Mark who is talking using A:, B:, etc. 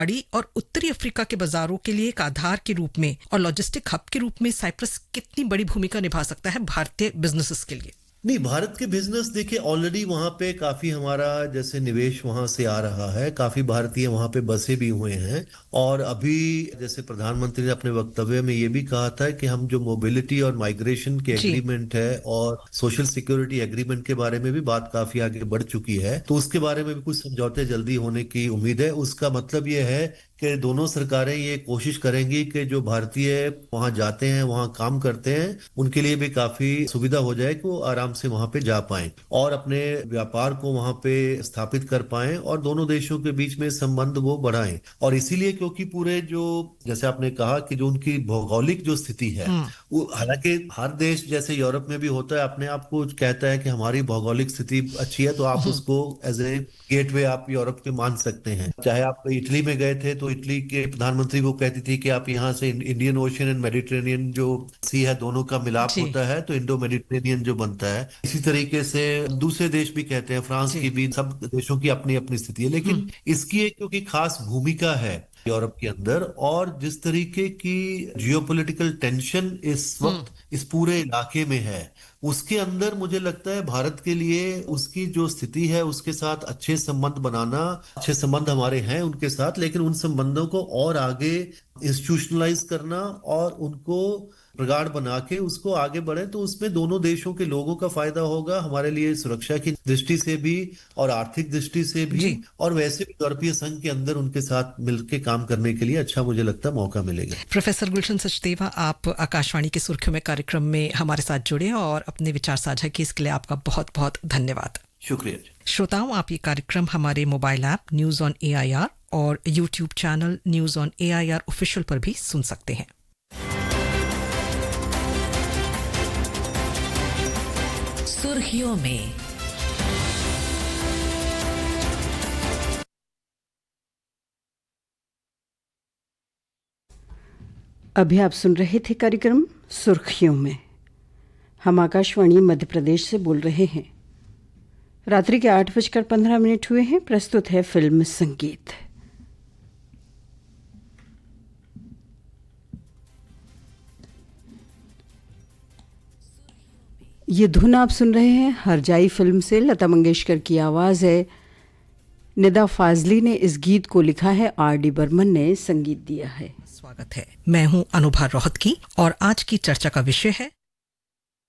A: बड़ी और उत्तरी अफ्रीका के बाजारों के लिए एक आधार के रूप में और लॉजिस्टिक हब के रूप में साइप्रस कितनी बड़ी भूमिका निभा सकता है भारतीय बिजनेसेस के लिए?
B: नहीं, भारत के बिजनेस देखिए ऑलरेडी वहां पे काफी हमारा जैसे निवेश वहां से आ रहा है, काफी भारतीय वहां पे बसे भी हुए हैं। और अभी जैसे प्रधानमंत्री ने अपने वक्तव्य में ये भी कहा था कि हम जो मोबिलिटी और माइग्रेशन के एग्रीमेंट है और सोशल सिक्योरिटी एग्रीमेंट के बारे में भी बात काफी आगे बढ़ चुकी है, तो उसके बारे में भी कुछ समझौते जल्दी होने की उम्मीद है। उसका मतलब ये है कि दोनों सरकारें ये कोशिश करेंगी कि जो भारतीय वहां जाते हैं, वहां काम करते हैं, उनके लिए भी काफी सुविधा हो जाए कि वो आराम से वहां पे जा पाएं और अपने व्यापार को वहां पे स्थापित कर पाएं और दोनों देशों के बीच में संबंध वो बढ़ाएं। और इसीलिए क्योंकि पूरे जो जैसे आपने कहा कि जो उनकी भौगोलिक जो स्थिति है, वो हालांकि हर देश जैसे यूरोप में भी होता है अपने आप को कहता है कि हमारी भौगोलिक स्थिति अच्छी है, तो आप उसको एज ए गेटवे आप यूरोप के मान सकते हैं। चाहे आप इटली में गए थे तो इटली के प्रधानमंत्री वो कहती थी कि आप यहाँ से इंडियन ओशन एंड मेडिटेरेनियन जो सी है दोनों का मिलाप होता है तो इंडो मेडिटेरेनियन जो बनता है। इसी तरीके से दूसरे देश भी कहते हैं, फ्रांस की भी, सब देशों की अपनी अपनी स्थिति है, लेकिन इसकी एक क्योंकि खास भूमिका है यूरोप के अंदर और जिस तरीके की जियोपॉलिटिकल टेंशन इस वक्त इस पूरे इलाके में है, उसके अंदर मुझे लगता है भारत के लिए उसकी जो स्थिति है उसके साथ अच्छे संबंध बनाना, अच्छे संबंध हमारे हैं उनके साथ, लेकिन उन संबंधों को और आगे इंस्टीट्यूशनलाइज करना और उनको प्रगाढ़ बना के उसको आगे बढ़े, तो उसमें दोनों देशों के लोगों का फायदा होगा, हमारे लिए सुरक्षा की दृष्टि से भी और आर्थिक दृष्टि से भी, और वैसे भी यूरोपीय संघ के अंदर उनके साथ मिलकर काम करने के लिए अच्छा मुझे लगता है मौका मिलेगा।
A: प्रोफेसर गुलशन सचदेवा, आप आकाशवाणी की सुर्खियों में कार्यक्रम में हमारे साथ जुड़े और अपने विचार साझा किए, इसके लिए आपका बहुत बहुत धन्यवाद।
B: शुक्रिया।
A: श्रोताओं, आप ये कार्यक्रम हमारे mobile app news on AIR और YouTube channel news on AIR official पर भी सुन सकते हैं।
C: सुर्खियों में
D: अभी आप सुन रहे थे कार्यक्रम सुर्खियों में। हम आकाशवाणी मध्य प्रदेश से बोल रहे हैं। रात्रि के 8:15 हुए हैं। प्रस्तुत है फिल्म संगीत। ये धुन आप सुन रहे हैं हरजाई फिल्म से। लता मंगेशकर की आवाज़ है। निदा फाजली ने इस गीत को लिखा है, RD बर्मन ने संगीत दिया है।
A: स्वागत है, मैं हूं अनुभा रोहतगी और आज की चर्चा का विषय है